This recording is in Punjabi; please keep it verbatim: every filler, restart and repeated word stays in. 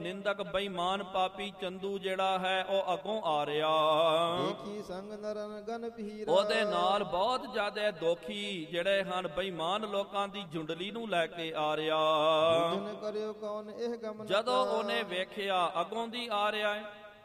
ਨਿੰਦਕ ਬੇਈਮਾਨ ਪਾਪੀ ਚੰਦੂ ਜਿਹੜਾ ਹੈ ਉਹ ਅੱਗੋਂ ਆ ਰਿਹਾ। ਦੇਖੀ ਸੰਗ ਨਰਨ ਗਨ ਭੀਰਾ, ਉਹਦੇ ਨਾਲ ਬਹੁਤ ਜ਼ਿਆਦਾ ਦੋਖੀ ਜਿਹੜੇ ਹਨ ਬੇਈਮਾਨ ਲੋਕਾਂ ਦੀ ਜੁੰਡਲੀ ਨੂੰ ਲੈ ਕੇ ਆ ਰਿਹਾ। ਜਿਨ ਕਰਿਓ ਕੌਣ ਇਹ ਗਮਨ, ਜਦੋਂ ਉਹਨੇ ਵੇਖਿਆ ਅੱਗੋਂ ਦੀ ਆ ਰਿਹਾ ਹੈ